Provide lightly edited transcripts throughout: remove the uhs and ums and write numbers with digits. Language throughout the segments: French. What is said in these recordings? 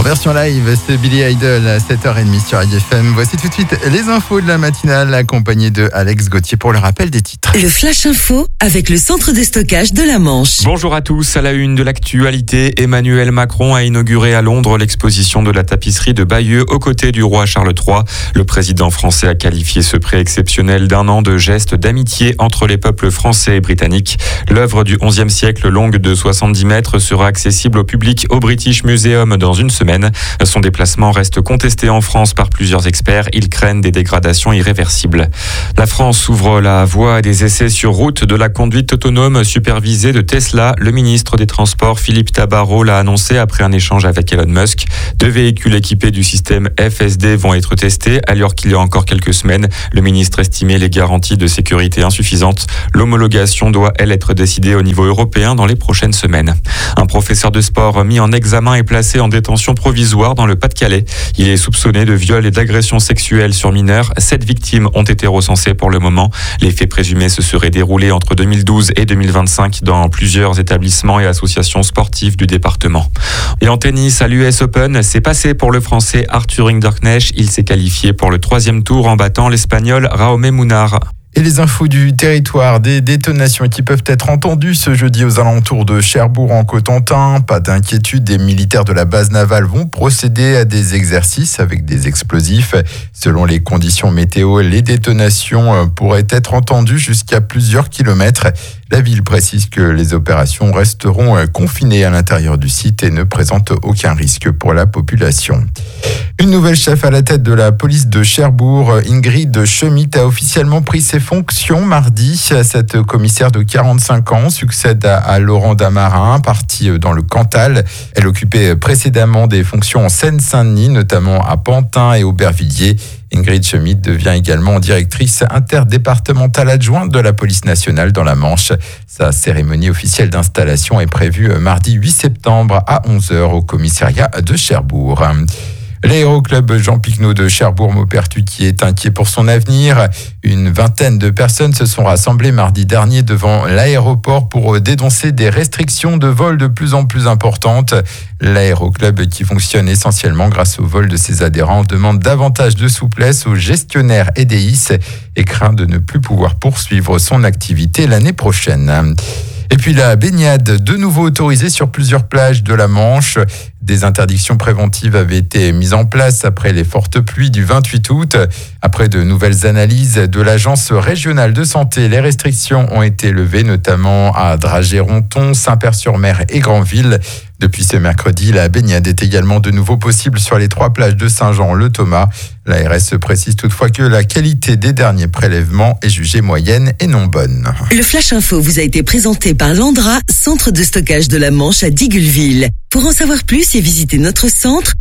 En version live, c'est Billy Idol à 7h30 sur IFM. Voici tout de suite les infos de la matinale accompagnées de Alex Gauthier pour le rappel des titres. Le Flash Info avec le centre de stockage de la Manche. Bonjour à tous. À la une de l'actualité, Emmanuel Macron a inauguré à Londres l'exposition de la tapisserie de Bayeux aux côtés du roi Charles III. Le président français a qualifié ce prêt exceptionnel d'un an de geste d'amitié entre les peuples français et britanniques. L'œuvre du XIe siècle, longue de 70 mètres, sera accessible au public au British Museum dans une semaine. Son déplacement reste contesté en France par plusieurs experts. Ils craignent des dégradations irréversibles. La France ouvre la voie à des essais sur route de la conduite autonome supervisée de Tesla. Le ministre des Transports, Philippe Tabarot, l'a annoncé après un échange avec Elon Musk. 2 véhicules équipés du système FSD vont être testés, alors qu'il y a encore quelques semaines, le ministre estimait les garanties de sécurité insuffisantes. L'homologation doit, elle, être décidée au niveau européen dans les prochaines semaines. Un professeur de sport mis en examen est placé en détention provisoire dans le Pas-de-Calais. Il est soupçonné de viol et d'agression sexuelle sur mineurs. 7 victimes ont été recensées pour le moment. Les faits présumés se seraient déroulés entre 2012 et 2025 dans plusieurs établissements et associations sportives du département. Et en tennis, à l'US Open, c'est passé pour le Français Arthur Hinderknecht. Il s'est qualifié pour le 3e tour en battant l'Espagnol Jaume Munar. Et les infos du territoire, des détonations qui peuvent être entendues ce jeudi aux alentours de Cherbourg en Cotentin. Pas d'inquiétude, des militaires de la base navale vont procéder à des exercices avec des explosifs. Selon les conditions météo, les détonations pourraient être entendues jusqu'à plusieurs kilomètres. La ville précise que les opérations resteront confinées à l'intérieur du site et ne présentent aucun risque pour la population. Une nouvelle chef à la tête de la police de Cherbourg, Ingrid Schmidt, a officiellement pris ses fonctions mardi. Cette commissaire de 45 ans succède à Laurent Damarin, parti dans le Cantal. Elle occupait précédemment des fonctions en Seine-Saint-Denis, notamment à Pantin et Aubervilliers. Ingrid Schmidt devient également directrice interdépartementale adjointe de la police nationale dans la Manche. Sa cérémonie officielle d'installation est prévue mardi 8 septembre à 11h au commissariat de Cherbourg. L'aéroclub Jean Picnot de Cherbourg-Maupertuis est inquiet pour son avenir. Une vingtaine de personnes se sont rassemblées mardi dernier devant l'aéroport pour dénoncer des restrictions de vol de plus en plus importantes. L'aéroclub, qui fonctionne essentiellement grâce au vol de ses adhérents, demande davantage de souplesse aux gestionnaires EDIS et craint de ne plus pouvoir poursuivre son activité l'année prochaine. Et puis la baignade, de nouveau autorisée sur plusieurs plages de la Manche. Des interdictions préventives avaient été mises en place après les fortes pluies du 28 août. Après de nouvelles analyses de l'Agence régionale de santé, les restrictions ont été levées, notamment à Dragé-Ronthon, Saint-Père-sur-Mer et Granville. Depuis ce mercredi, la baignade est également de nouveau possible sur les 3 plages de Saint-Jean-le-Thomas. L'ARS précise toutefois que la qualité des derniers prélèvements est jugée moyenne et non bonne. Le Flash Info vous a été présenté par Landra, centre de stockage de la Manche à Digulleville. Pour en savoir plus et visiter notre centre,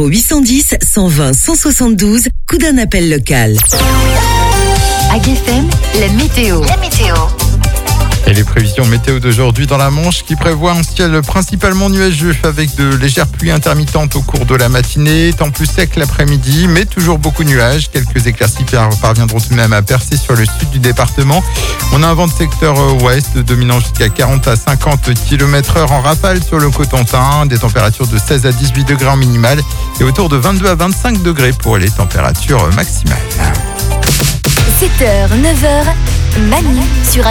0810 120 172, coup d'un appel local. IFM, la météo. Et les prévisions météo d'aujourd'hui dans la Manche qui prévoient un ciel principalement nuageux avec de légères pluies intermittentes au cours de la matinée, temps plus sec l'après-midi, mais toujours beaucoup de nuages. Quelques éclaircies parviendront tout de même à percer sur le sud du département. On a un vent de secteur ouest dominant jusqu'à 40 à 50 km/h en rafale sur le Cotentin, des températures de 16 à 18 degrés en minimal et autour de 22 à 25 degrés pour les températures maximales. 7h, 9h, Manu sur